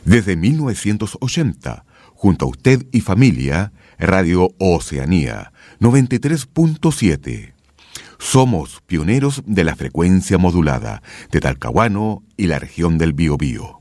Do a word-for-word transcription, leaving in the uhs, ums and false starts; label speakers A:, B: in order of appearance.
A: Desde mil novecientos ochenta, junto a usted y familia, Radio Oceanía, noventa y tres punto siete. Somos pioneros de la frecuencia modulada de Talcahuano y la región del Biobío.